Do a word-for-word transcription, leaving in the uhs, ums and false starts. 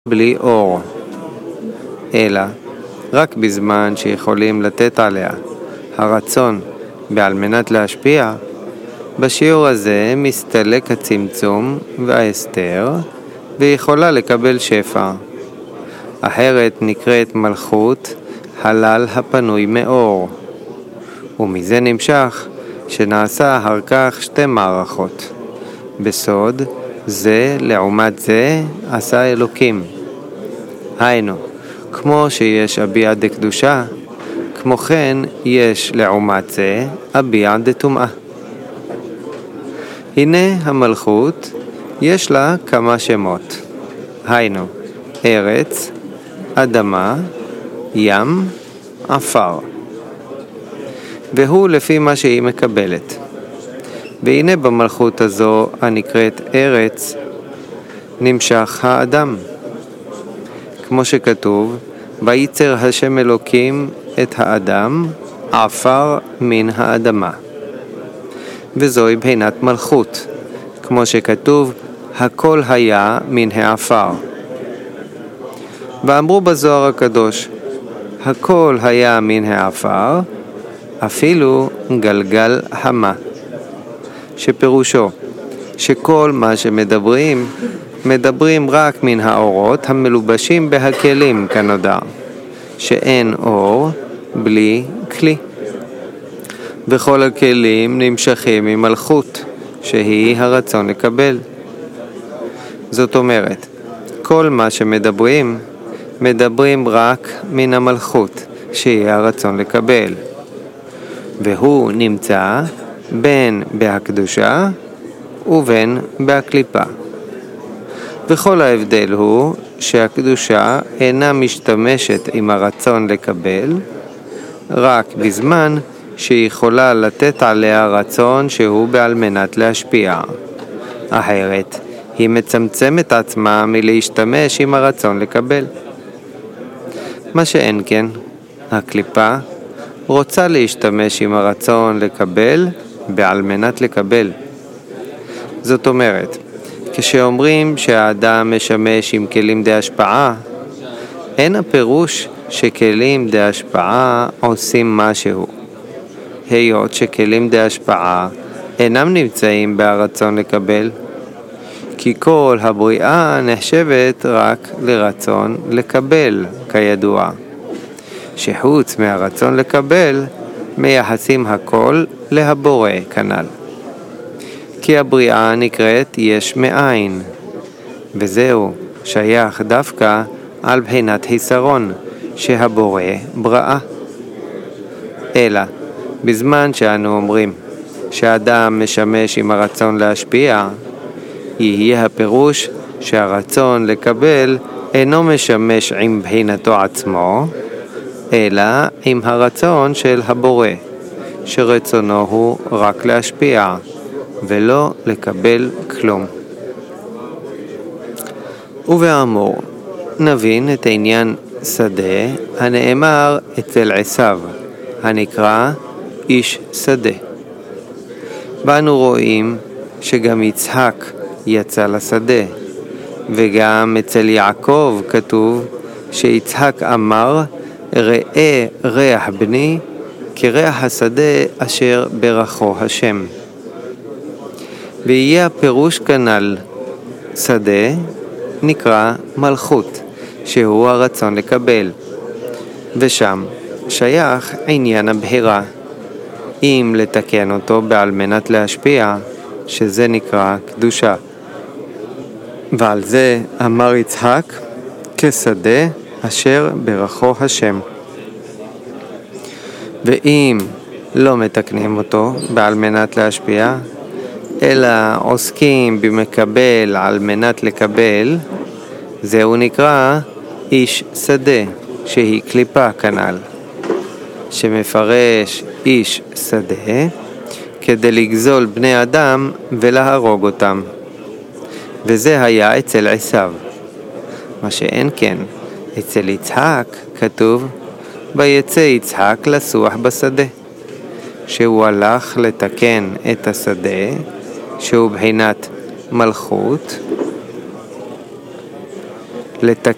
בלי אור, אלא רק בזמן שיכולים לתת עליה הרצון בעל מנת להשפיע, בשיעור הזה מסתלק הצמצום וההסתר ויכולה לקבל שפע. אחרת נקראת מלכות הלל הפנוי מאור, ומזה נמשך שנעשה אחר כך שתי מערכות. בסוד זה לעומת זה עשה אלוקים. היינו, כמו שיש אביע דקדושה, כמו כן יש לעומת זה אביע דטומאה. הנה המלכות יש לה כמה שמות. היינו, ארץ, אדמה, ים, עפר. והוא לפי מה שהיא מקבלת. והנה במלכות הזו הנקראת ארץ נמשך האדם. כמו שכתוב, וייצר השם אלוקים את האדם עפר מן האדמה. וזוהי בחינת מלכות, כמו שכתוב, הכל היה מן העפר. ואמרו בזוהר הקדוש, הכל היה מן העפר, אפילו גלגל המה. שפירושו, שכל מה שמדברים, מדברים רק מן האורות המלובשים בהכלים כנודע, שאין אור בלי כלי. וכל הכלים נמשכים ממלכות, שהיא הרצון לקבל. זאת אומרת, כל מה שמדברים, מדברים רק מן המלכות, שהיא הרצון לקבל. והוא נמצא בין בהקדושה ובין בהקליפה. וכל ההבדל הוא שהקדושה אינה משתמשת עם הרצון לקבל, רק בזמן שהיא יכולה לתת עליה רצון שהוא בעל מנת להשפיע. אחרת, היא מצמצמת עצמה מלהשתמש עם הרצון לקבל. מה שאין כן, הקליפה רוצה להשתמש עם הרצון לקבל בעל מנת לקבל. זאת אומרת, כשאומרים שהאדם משמש עם כלים די השפעה, אין הפירוש שכלים די השפעה עושים משהו. היות שכלים די השפעה אינם נמצאים ברצון לקבל, כי כל הבריאה נחשבת רק לרצון לקבל, כידוע. שחוץ מהרצון לקבל, מייחסים הכל להבורא כנ"ל. כי הבריאה נקראת יש מאין, וזהו שייך דווקא על בחינת חיסרון, שהבורא בראה. אלא, בזמן שאנו אומרים שהאדם משמש עם הרצון להשפיע, יהיה הפירוש שהרצון לקבל אינו משמש עם בחינתו עצמו, אלא עם הרצון של הבורא, שרצונו הוא רק להשפיע, ולא לקבל כלום. ובאמור, נבין את העניין שדה הנאמר אצל עשיו, הנקרא איש שדה. ואנו רואים שגם יצחק יצא לשדה, וגם אצל יעקב כתוב שיצחק אמר, ראה ריח בני כריח השדה אשר ברכו השם. ויהיה הפירוש כנ"ל, שדה נקרא מלכות, שהוא הרצון לקבל, ושם שייך עניין הבחירה, אם לתקן אותו בעל מנת להשפיע, שזה נקרא קדושה. ועל זה אמר יצחק, כשדה אשר ברכו השם. ואם לא מתקנים אותו בעל מנת להשפיע, אלא עוסקים במקבל על מנת לקבל, זהו נקרא איש שדה, שהיא קליפה כנ"ל, שמפרש איש שדה כדי לגזול בני אדם ולהרוג אותם. וזה היה אצל עשיו. מה שאין כן, אצל יצחק כתוב, ויצא יצחק לסוח בשדה, שהוא הלך לתקן את השדה, שהוא בחינת מלכות, לתקן